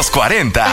40.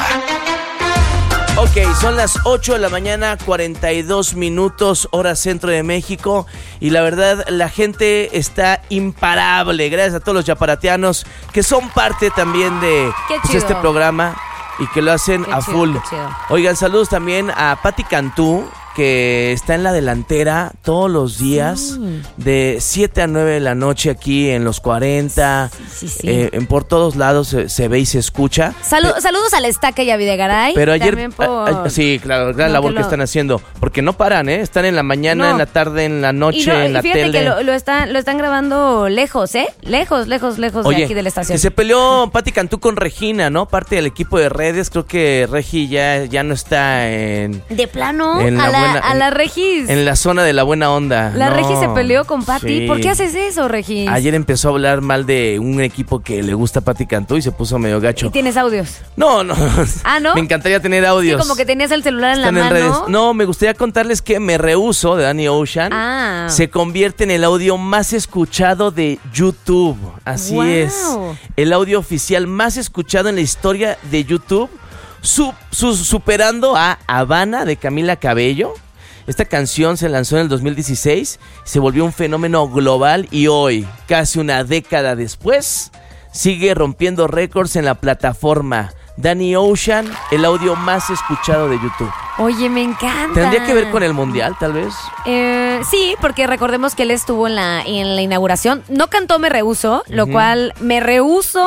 Ok, son las 8 de la mañana, 42 minutos, hora centro de México. Y la verdad, la gente está imparable. Gracias a todos los yaparatianos que son parte también de este programa y que lo hacen a full. Oigan, saludos también a Pati Cantú, que está en la delantera todos los días, de 7 a 9 de la noche aquí en los 40. Sí. Por todos lados se ve y se escucha. Saludos a la Estaca y a Videgaray. Pero ayer, sí, claro, gran labor que están haciendo. Porque no paran, están en la mañana, en la tarde, en la noche, en la tele. Y fíjate que lo están grabando lejos, lejos de aquí de la estación. Que se peleó Pati Cantú con Regina, ¿no? Parte del equipo de redes. Creo que Regi ya no está en... ¿De plano? A la Regis. En la zona de la buena onda. La Regis se peleó con Pati. Sí. ¿Por qué haces eso, Regis? Ayer empezó a hablar mal de un equipo que le gusta a Pati Cantú y se puso medio gacho. ¿Y tienes audios? No. ¿Ah, no? Me encantaría tener audios. Sí, como que tenías el celular en la mano. Redes. No, me gustaría contarles que Me Rehuso, de Danny Ocean, se convierte en el audio más escuchado de YouTube. Así es. El audio oficial más escuchado en la historia de YouTube, superando a Habana de Camila Cabello. Esta canción se lanzó en el 2016, se volvió un fenómeno global y hoy, casi una década después, sigue rompiendo récords en la plataforma. Danny Ocean, el audio más escuchado de YouTube. Oye, me encanta. ¿Tendría que ver con el mundial, tal vez? Sí, porque recordemos que él estuvo en la inauguración. No cantó Me Rehuso, lo cual me rehuso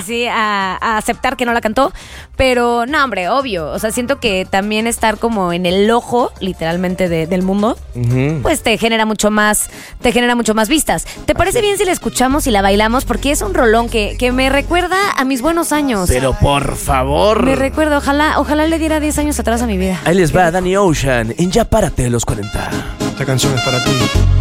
a aceptar que no la cantó. Pero, no, hombre, obvio. O sea, siento que también estar como en el ojo, literalmente, del mundo, pues te genera mucho más vistas. ¿Te parece bien si la escuchamos y la bailamos? Porque es un rolón que me recuerda a mis buenos años. Pero por favor. Me recuerda, ojalá le diera 10 años atrás a mi vida. Ahí les va Danny Ocean en Ya Párate de los 40. Esta canción es para ti.